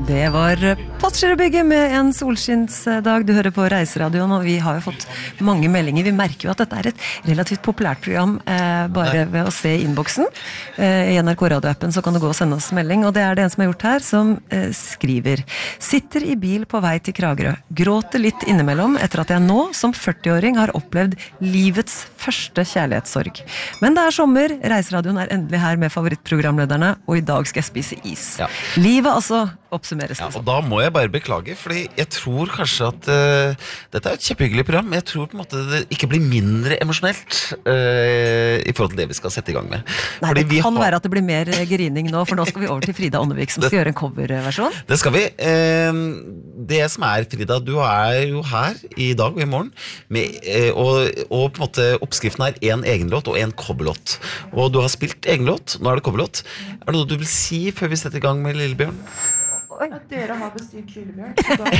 Det var Postgirobygget med en solskinnsdag. Du hører på Reiseradioen, og vi har jo fått mange meldinger. Vi merker jo at dette et relativt populært program, bare ved å se innboksen. I NRK radioappen så kan du gå og sende oss melding, og det det en som har gjort her, som skriver: Sitter i bil på vei til Kragerø. Gråter litt innimellom etter at jeg nå, som 40-åring, har opplevd livets første kjærlighetssorg. Men det sommer, Reiseradioen endelig her med favorittprogramlederne, og i dag skal jeg spise is. Ja. Livet altså oppsummeres. Ja, og da må jeg bare beklage, fordi jeg tror kanskje at dette et kjempehyggelig program, men jeg tror på en måte det ikke blir mindre emosjonelt i forhold til det vi skal sette i gang med. Nei, fordi det kan være at det blir mer grining nå, for nå skal vi over til Frida Åndevik, som skal gjøre en coverversjon. Det skal vi. Det som Frida, du jo her i dag og i morgen, med, og på en måte oppskriften en egen låt og en coverlåt. Og du har spilt egen låt, nå det coverlåt. Det noe du vil si før vi setter i gang med Lillebjørn? At dere har bestilt Lillebjørn, så da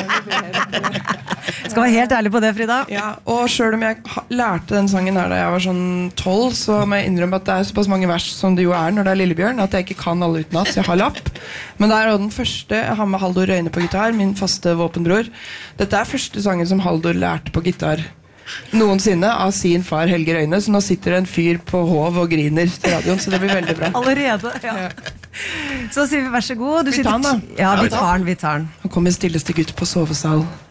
skal være helt ærlig på det, Frida. Ja, og selv om jeg lærte den sangen her da jeg var sånn 12, så må jeg innrømme at det såpass mange vers som det jo når det Lillebjørn, at jeg ikke kan alle utenat, så jeg har lapp. Men det jo den første. Jeg har med Haldor Røyne på gitar, min faste våpenbror. Dette første sangen som Haldor lærte på gitar noensinne av sin far Helge Røyne, så nå sitter det en fyr på hov og griner til radioen, så det blir veldig bra. Allerede, ja. Så sier vi vær så god. Vi tar den da. Ja, vi tar den. Han kommer stilleste gutt på sovesal.